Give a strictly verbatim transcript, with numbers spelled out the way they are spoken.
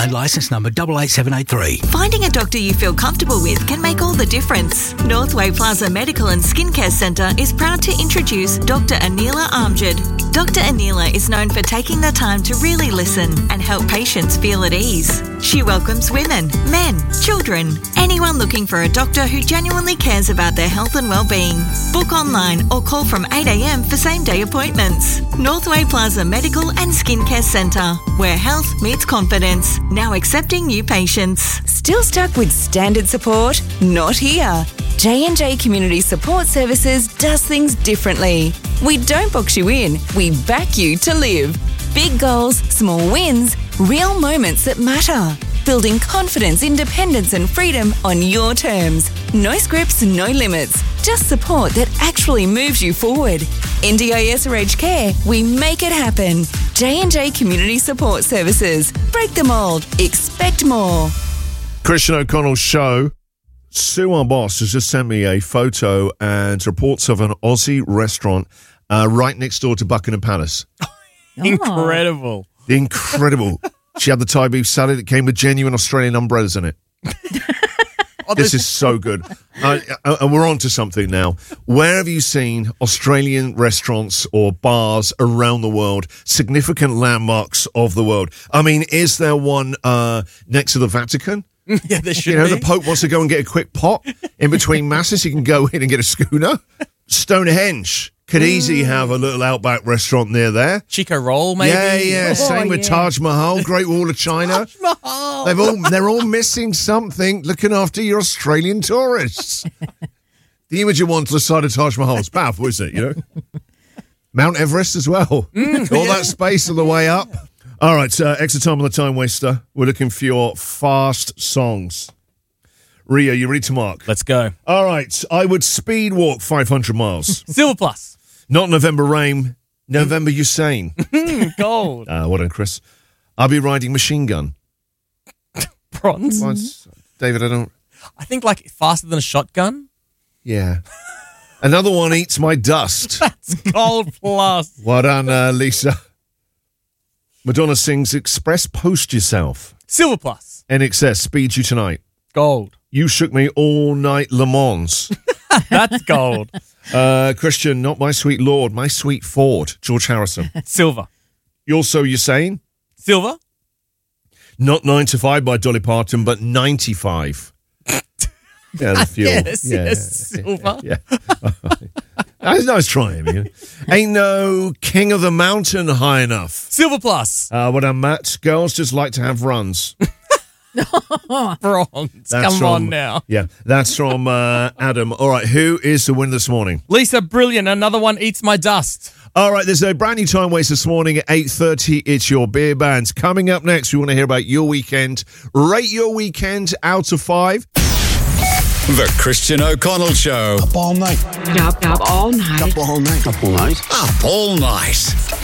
Queensland, licence number eight eight seven eight three. Finding a doctor you feel comfortable with can make all the difference. Northway Plaza Medical and Skincare Centre is proud to introduce Doctor Anila Amjad. Doctor Anila is known for taking the time to really listen and help patients feel at ease. She welcomes women, men, children, anyone looking for a doctor who genuinely cares about their health and well-being. Book online or call from eight a.m. for same-day appointments. Northway Plaza Medical and Skincare Centre, where health meets confidence. Now accepting new patients. Still stuck with standard support? Not here. J and J Community Support Services does things differently. We don't box you in, we back you to live. Big goals, small wins, real moments that matter. Building confidence, independence and freedom on your terms. No scripts, no limits. Just support that actually moves you forward. N D I S or Aged Care, we make it happen. J and J Community Support Services. Break the mould. Expect more. Christian O'Connell's show. Sue, our boss, has just sent me a photo and reports of an Aussie restaurant uh, right next door to Buckingham Palace. Incredible. Incredible. She had the Thai beef salad. It came with genuine Australian umbrellas in it. Oh, this is so good. Uh, uh, and we're on to something now. Where have you seen Australian restaurants or bars around the world, significant landmarks of the world? I mean, is there one uh, next to the Vatican? Yeah, there should You know, be. the Pope wants to go and get a quick pot in between masses. He can go in and get a schooner. Stonehenge could easily have a little outback restaurant near there. Chico Roll, maybe? Yeah, yeah. Oh, Same with yeah. Taj Mahal, Great Wall of China. Taj Mahal. They've all, they're all missing something looking after your Australian tourists. The image you want to the side of Taj Mahal is powerful, isn't it? You know, Mount Everest as well. Mm, all yeah. that space on the way up. All right, uh, extra time on the time waster. We're looking for your fast songs. Ria, you ready to mark? Let's go. All right, I would speed walk five hundred miles. Silver Plus. Not November Rain, November Usain. Gold. Uh, well done, Chris. I'll be riding machine gun. Bronze. Once, David, I don't... I think like faster than a shotgun. Yeah. Another one eats my dust. That's Gold Plus. Well done, uh, Lisa. Madonna sings Express Post Yourself. Silver Plus. N X S, Speed You Tonight. Gold. You Shook Me All Night, Le Mans. That's gold. Uh, Christian, Not My Sweet Lord, My Sweet Ford, George Harrison. Silver. You also, you're saying? Silver. Not nine to five by Dolly Parton, but ninety-five. Yeah, the fuel. Yes, yeah, yes, yeah, Silver. Yeah. That's nice trying. You know. Ain't no King of the Mountain high enough. Silver Plus. Uh, what I'm Matt. Girls just like to have runs. Bronze. That's Come from, on now. Yeah, that's from uh, Adam. All right, who is the winner this morning? Lisa, brilliant. Another one eats my dust. All right, there's a brand new time waste this morning at eight thirty. It's your beer bands. Coming up next, we want to hear about your weekend. Rate your weekend out of five. The Christian O'Connell Show. Up all night. Up, up all night. Up all night. Up all night. Up all night.